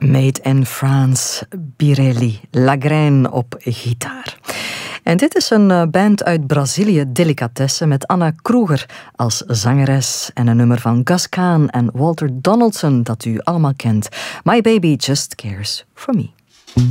Made in France, Birelli, Lagraine op gitaar. En dit is een band uit Brazilië, Delicatesse, met Anna Kruger als zangeres en een nummer van Gus Kahn en Walter Donaldson dat u allemaal kent. My Baby Just Cares For Me.